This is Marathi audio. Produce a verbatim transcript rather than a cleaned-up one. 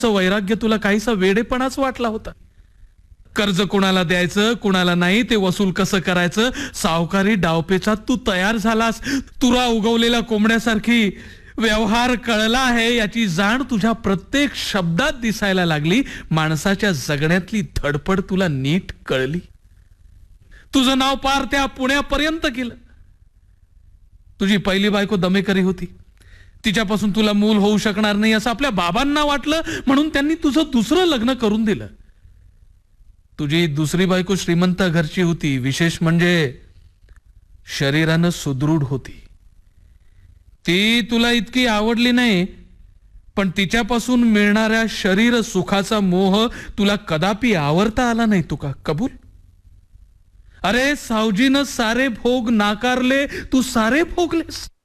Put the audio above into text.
वैराग्य तुला काहीसा वेडेपणाच वाटला होता. कर्ज कुणाला द्यायचं कुणाला नाही ते वसूल कसं करायचं, सावकारी डावपेचात तू तयार झालास. तुरा उगवलेल्या कोंबड्यासारखी. व्यवहार कळला आहे याची जाण तुझ्या प्रत्येक शब्दात दिसायला लागली. माणसाच्या जगण्यातली धडपड तुला नीट कळली. तुझं नाव पार त्या पुण्यापर्यंत गेलं. तुझी पहिली बायको दमेकरी होती. तिच्यापासून तुला मूल होऊ शकणार नाही असं आपल्या बाबांना वाटलं, म्हणून त्यांनी तुझं दुसरं लग्न करून दिलं. तुझी दुसरी बायको श्रीमंत घरची होती. विशेष म्हणजे शरीरानं सुदृढ होती. ती तुला इतकी आवडली नाही, पण तिच्यापासून मिळणाऱ्या शरीर सुखाचा मोह तुला कदापि आवरता आला नाही. तुका कबूल? अरे सावजीनं सारे भोग नाकारले, तू सारे भोगलेस.